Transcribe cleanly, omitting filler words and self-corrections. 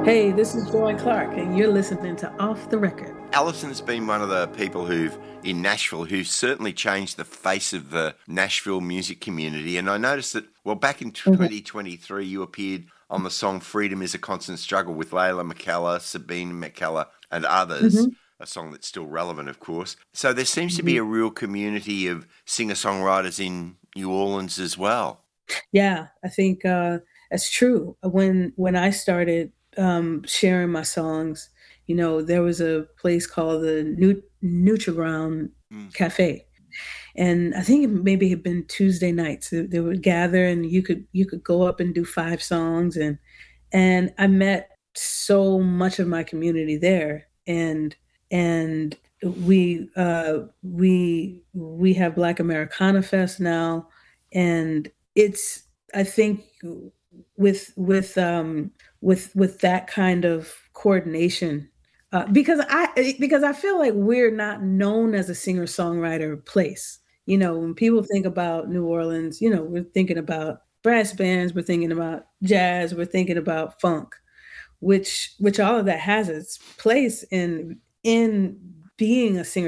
Hey, this is Joy Clark, and you're listening to Off the Record. Alison's been one of the people in Nashville, who've certainly changed the face of the Nashville music community. And I noticed that, back in 2023, you appeared on the song Freedom is a Constant Struggle with Layla McKellar, Sabine McKellar, and others, a song that's still relevant, of course. So there seems to be a real community of singer-songwriters in New Orleans as well. Yeah, I think that's true. When I started sharing my songs, there was a place called the Nutriground Cafe, and I think it maybe had been Tuesday nights. They would gather, and you could go up and do 5 songs, and I met so much of my community there, and we have Black Americana Fest now, and it's I think with that kind of coordination, because I feel like we're not known as a singer songwriter place. When people think about New Orleans, we're thinking about brass bands, we're thinking about jazz, we're thinking about funk, which all of that has its place in being a singer